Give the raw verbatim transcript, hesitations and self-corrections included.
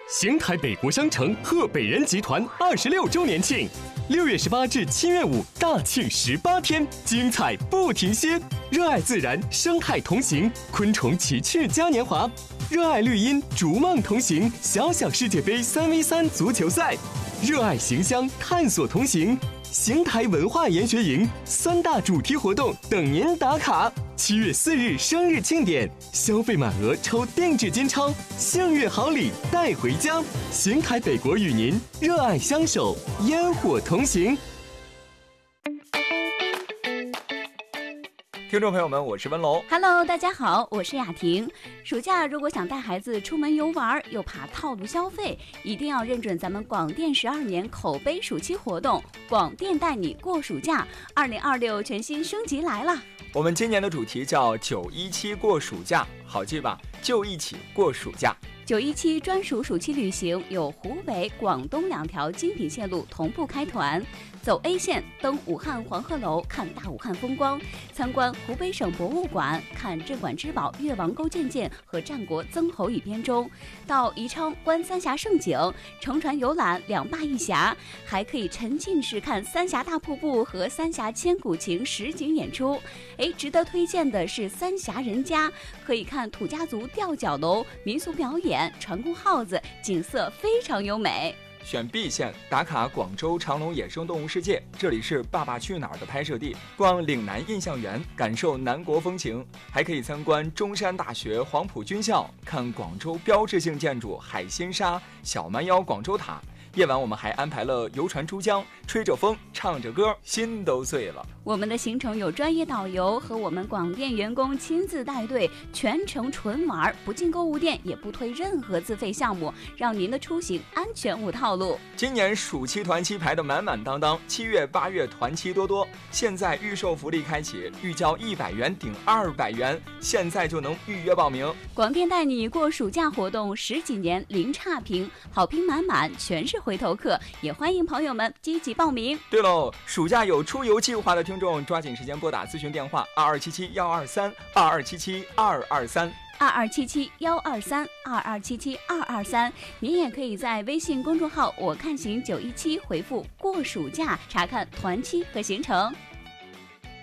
邢台北国商城贺北人集团二十六周年庆，六月十八至七月五大庆十八天，精彩不停歇。热爱自然，生态同行，昆虫奇趣嘉年华；热爱绿荫，逐梦同行，小小世界杯三 v 三足球赛；热爱行乡，探索同行。邢台文化研学营三大主题活动等您打卡。七月四日生日庆典，消费满额抽定制金钞，幸运好礼带回家。邢台北国与您热爱相守，烟火同行。 听众朋友们，我是温龙。 Hello， 大家好，我是雅婷。暑假如果想带孩子出门游玩，又怕套路消费，一定要认准咱们广电十二年口碑暑期活动——广电带你过暑假。二零二六全新升级来了。 我们今年的主题叫九一七过暑假，好记吧？就一起过暑假。 九一七专属暑期旅行有湖北、广东两条精品线路同步开团，走 A 线登武汉黄鹤楼看大武汉风光，参观湖北省博物馆看镇馆之宝越王勾践剑和战国曾侯乙编钟，到宜昌观三峡胜景，乘船游览两坝一峡，还可以沉浸式看三峡大瀑布和三峡千古情实景演出。哎，值得推荐的是三峡人家，可以看土家族吊脚楼民俗表演。船工耗子，景色非常优美。 选 B 线打卡广州长隆野生动物世界，这里是《爸爸去哪儿》的拍摄地，逛岭南印象园，感受南国风情，还可以参观中山大学黄埔军校，看广州标志性建筑海心沙、小蛮腰广州塔。夜晚我们还安排了游船珠江，吹着风，唱着歌，心都碎了。 我们的行程有专业导游和我们广电员工亲自带队，全程纯玩，不进购物店，也不推任何自费项目，让您的出行安全无套路。 今年暑期团期排得满满当当，七月八月团期多多。现在预售福利开启，预交一百元顶二百元，现在就能预约报名。 广电带你过暑假活动十几年零差评，好评满满，全是回头客，也欢迎朋友们积极报名。 对喽，暑假有出游计划的听众，抓紧时间拨打咨询电话二二七七幺二三二二七七二二三二二七七幺二三二二七七二二三。您也可以在微信公众号“我看行九一七”回复“过暑假”，查看团期和行程。